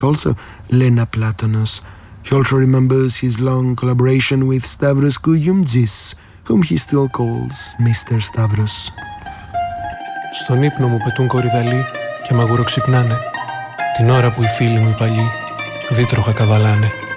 Also, Lena Platonos. He also remembers his long collaboration with Stavros Kouyoumdis, whom he still calls Mr. Stavros. Στον ύπνο μου πετούν κορυδαλί και μαγουροξυπνάνε, την ώρα που οι φίλοι μου οι παλιοί δίτροχα καβαλάνε.